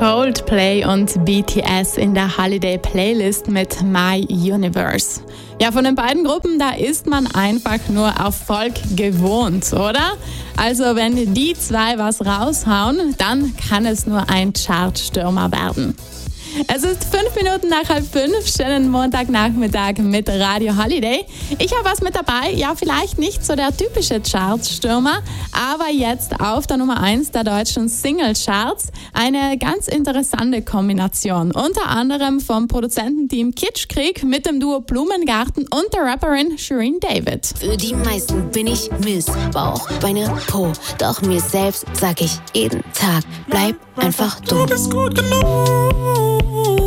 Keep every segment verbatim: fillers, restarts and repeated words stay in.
Coldplay und B T S in der Holiday Playlist mit My Universe. Ja, von den beiden Gruppen, da ist man einfach nur Erfolg gewohnt, oder? Also wenn die zwei was raushauen, dann kann es nur ein Chartstürmer werden. Es ist fünf Minuten nach halb fünf, schönen Montagnachmittag mit Radio Holiday. Ich habe was mit dabei, ja vielleicht nicht so der typische Chartstürmer, aber jetzt auf der Nummer eins der deutschen Singlecharts eine ganz interessante Kombination. Unter anderem vom Produzententeam Kitschkrieg mit dem Duo Blumengarten und der Rapperin Shirin David. Für die meisten bin ich Miss Bauch, Beine, Po, doch mir selbst sag ich jeden Tag, bleib einfach du. Du bist gut genug.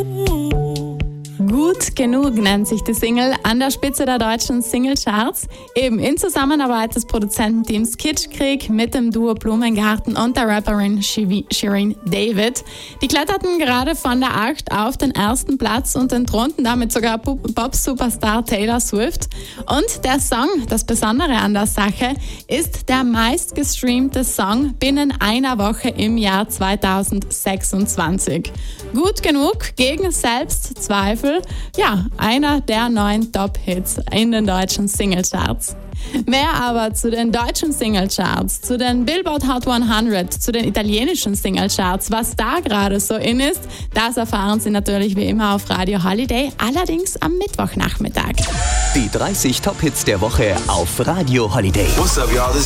Gut genug nennt sich die Single an der Spitze der deutschen Singlecharts, eben in Zusammenarbeit des Produzententeams Kitschkrieg mit dem Duo Blumengarten und der Rapperin Shirin David. Die kletterten gerade von der acht auf den ersten Platz und entthronten damit sogar Pop-Superstar Taylor Swift. Und der Song, das Besondere an der Sache, ist der meistgestreamte Song binnen einer Woche im Jahr zweitausendsechsundzwanzig. Gut genug gegen Selbstzweifel. Ja, einer der neuen Top-Hits in den deutschen Singlecharts. Mehr aber zu den deutschen Singlecharts, zu den Billboard Hot hundert, zu den italienischen Singlecharts, was da gerade so in ist, das erfahren Sie natürlich wie immer auf Radio Holiday, allerdings am Mittwochnachmittag. Die dreißig Top-Hits der Woche auf Radio Holiday. What's up, y'all? This